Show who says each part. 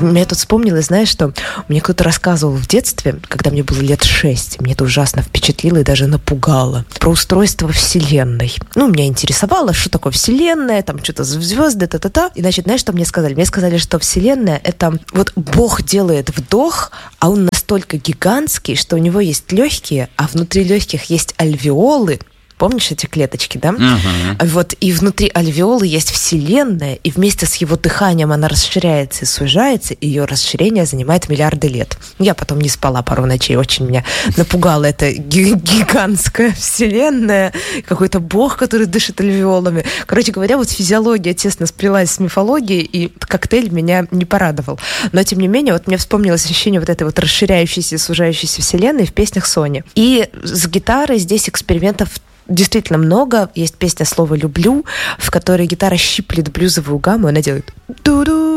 Speaker 1: Мне тут вспомнилось, знаешь, что мне кто-то рассказывал в детстве, когда мне было лет 6, мне это ужасно впечатлило и даже напугало, про устройство Вселенной. Меня интересовало, что такое Вселенная, там что-то звезды, та-та-та. И, значит, знаешь, что мне сказали? Мне сказали, что Вселенная — это вот Бог делает вдох, а он настолько гигантский, что у него есть легкие, а внутри легких есть альвеолы. Помнишь эти клеточки, да? Вот, и внутри альвеолы есть Вселенная, и вместе с его дыханием она расширяется и сужается, и ее расширение занимает миллиарды лет. Я потом не спала пару ночей, очень меня напугала эта гигантская Вселенная, какой-то бог, который дышит альвеолами. Короче говоря, вот физиология тесно сплелась с мифологией, и коктейль меня не порадовал. Но, тем не менее, вот мне вспомнилось ощущение вот этой вот расширяющейся и сужающейся Вселенной в песнях Сони. И с гитарой здесь экспериментов действительно много. Есть песня «Слово люблю», в которой гитара щиплет блюзовую гамму, и она делает ду-ду.